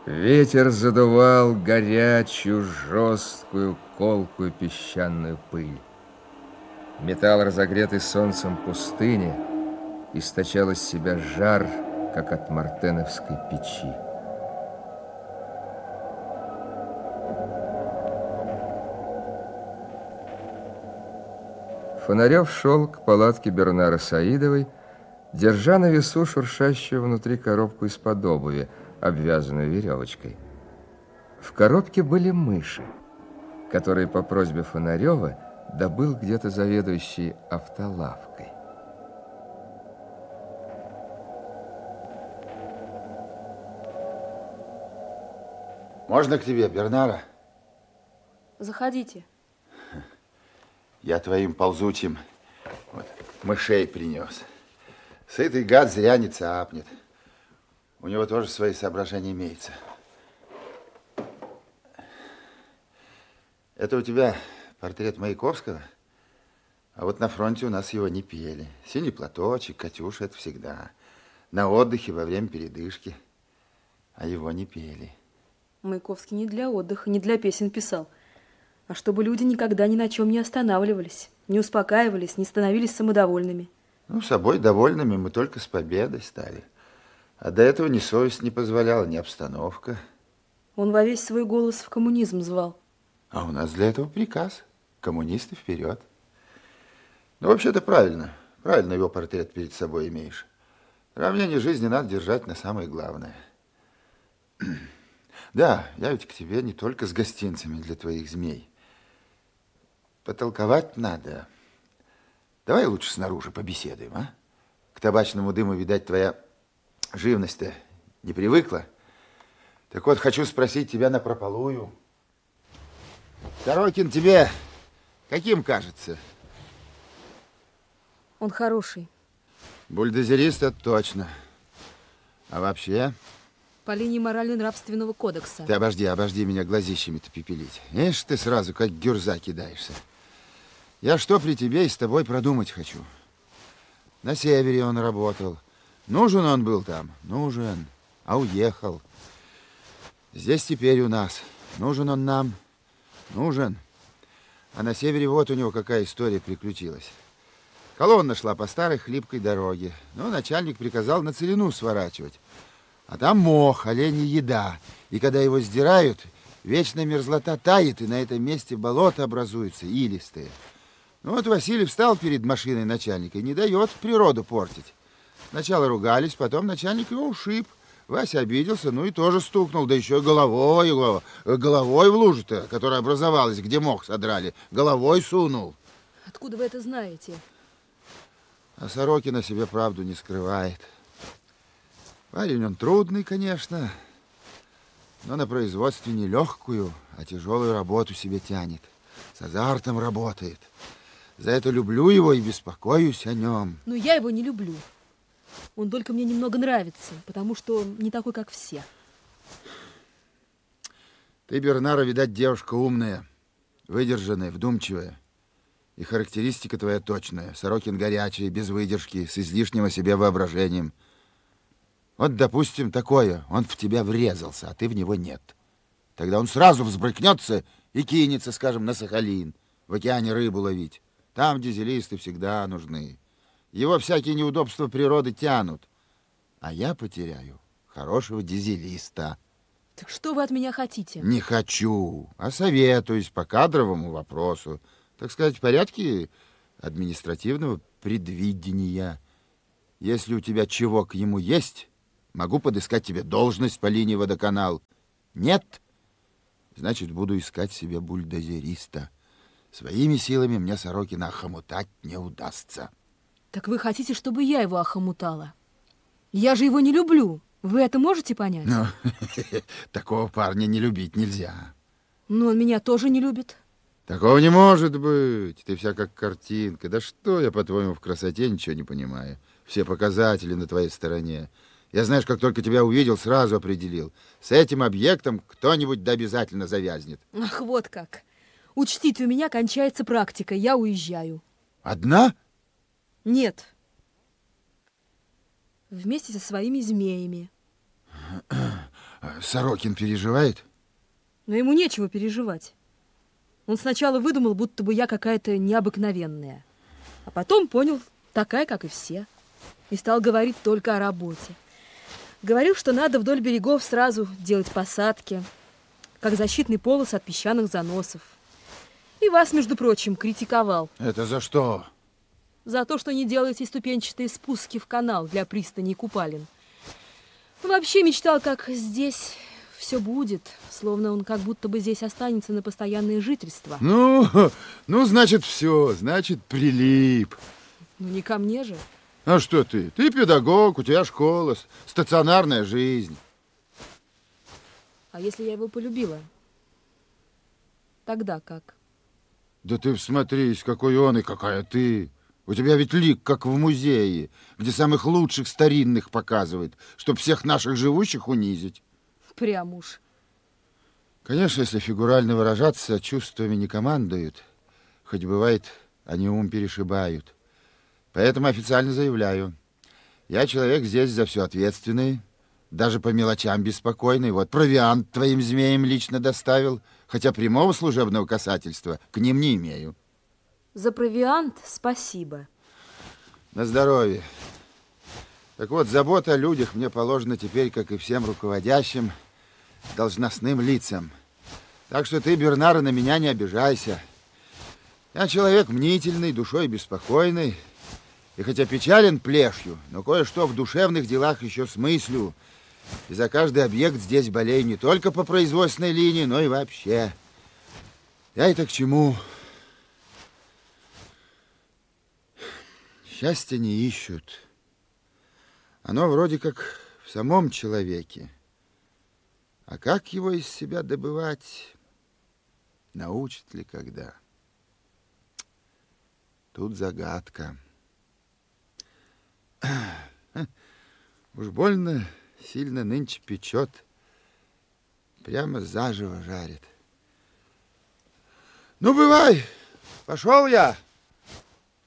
Ветер задувал горячую, жесткую, колкую песчаную пыль. Металл, разогретый солнцем пустыни, источал из себя жар, как от мартеновской печи. Фонарев шел к палатке Бернара Саидовой, держа на весу шуршащую внутри коробку из-под обуви, обвязанную веревочкой. В коробке были мыши, которые по просьбе Фонарева добыл где-то заведующий автолавкой. Можно к тебе, Бернара? Заходите. Я твоим ползучим мышей принес. Сытый гад зря не цапнет. У него тоже свои соображения имеются. Это у тебя портрет Маяковского? А вот на фронте у нас его не пели. Синий платочек, Катюша, это всегда. На отдыхе во время передышки. А его не пели. Маяковский не для отдыха, не для песен писал, а чтобы люди никогда ни на чем не останавливались, не успокаивались, не становились самодовольными. Ну, собой довольными мы только с победой стали. А до этого ни совесть не позволяла, ни обстановка. Он во весь свой голос в коммунизм звал. А у нас для этого приказ. Коммунисты вперед. Ну, вообще-то правильно. Правильно его портрет перед собой имеешь. Равнение жизни надо держать на самое главное. Да, я ведь к тебе не только с гостинцами для твоих змей. Потолковать надо. Давай лучше снаружи побеседуем, а? К табачному дыму, видать, твоя живность-то не привыкла. Так вот, хочу спросить тебя напропалую. Сорокин тебе каким кажется? Он хороший. Бульдозерист, это точно. А вообще? По линии морально-нравственного кодекса. Ты обожди меня глазищами-то пепелить. Ишь, ты сразу как гюрза кидаешься. Я что при тебе и с тобой продумать хочу. На севере он работал. Нужен он был там? Нужен. А уехал. Здесь теперь у нас. Нужен он нам? Нужен. А на севере вот у него какая история приключилась. Колонна шла по старой хлипкой дороге. Но начальник приказал на целину сворачивать. А там мох, оленья еда. И когда его сдирают, вечная мерзлота тает, и на этом месте болото образуется, илистые. Ну вот Василий встал перед машиной начальника и не дает природу портить. Сначала ругались, потом начальник его ушиб. Вася обиделся, ну и тоже стукнул, да еще головой в лужу-то, которая образовалась, где мох содрали, головой сунул. Откуда вы это знаете? А Сорокин о себе правду не скрывает. Парень он трудный, конечно, но на производстве не легкую, а тяжелую работу себе тянет. С азартом работает. За это люблю его и беспокоюсь о нем. Но я его не люблю. Он только мне немного нравится, потому что он не такой, как все. Ты, Бернара, видать, девушка умная, выдержанная, вдумчивая. И характеристика твоя точная. Сорокин горячий, без выдержки, с излишним о себе воображением. Вот, допустим, такое. Он в тебя врезался, а ты в него нет. Тогда он сразу взбрыкнется и кинется, скажем, на Сахалин, в океане рыбу ловить. Там дизелисты всегда нужны. Его всякие неудобства природы тянут. А я потеряю хорошего дизелиста. Так что вы от меня хотите? Не хочу, а советуюсь по кадровому вопросу. Так сказать, в порядке административного предвидения. Если у тебя чего к ему есть, могу подыскать тебе должность по линии водоканал. Нет? Значит, буду искать себе бульдозериста. Своими силами мне Сорокина охомутать не удастся. Так вы хотите, чтобы я его охомутала? Я же его не люблю. Вы это можете понять? Ну, такого парня не любить нельзя. Но он меня тоже не любит. Такого не может быть. Ты вся как картинка. Да что я, по-твоему, в красоте ничего не понимаю. Все показатели на твоей стороне. Я, знаешь, как только тебя увидел, сразу определил. С этим объектом кто-нибудь да обязательно завязнет. Ах, вот как. Учтите, у меня кончается практика, я уезжаю. Одна? Нет. Вместе со своими змеями. Сорокин переживает? Но ему нечего переживать. Он сначала выдумал, будто бы я какая-то необыкновенная. А потом понял, такая, как и все. И стал говорить только о работе. Говорил, что надо вдоль берегов сразу делать посадки, как защитный полос от песчаных заносов. И вас, между прочим, критиковал. Это за что? За то, что не делаете ступенчатые спуски в канал для пристани и купалин. Вообще мечтал, как здесь все будет, словно он как будто бы здесь останется на постоянное жительство. Ну, значит, все, значит, прилип. Ну, не ко мне же. А что ты? Ты педагог, у тебя школа, стационарная жизнь. А если я его полюбила? Тогда как? Да ты всмотрись, какой он и какая ты. У тебя ведь лик, как в музее, где самых лучших старинных показывают, чтобы всех наших живущих унизить. Прям уж. Конечно, если фигурально выражаться, чувствами не командуют. Хоть бывает, они ум перешибают. Поэтому официально заявляю. Я человек здесь за все ответственный, даже по мелочам беспокойный. Вот провиант твоим змеям лично доставил, хотя прямого служебного касательства к ним не имею. За провиант спасибо. На здоровье. Так вот, забота о людях мне положена теперь, как и всем руководящим должностным лицам. Так что ты, Бернара, на меня не обижайся. Я человек мнительный, душой беспокойный. И хотя печален плешью, но кое-что в душевных делах еще смыслю. И за каждый объект здесь болею не только по производственной линии, но и вообще. Я это к чему? Счастья не ищут. Оно вроде как в самом человеке. А как его из себя добывать, научат ли когда? Тут загадка. Уж больно сильно нынче печет, прямо заживо жарит. Ну, бывай, пошел я.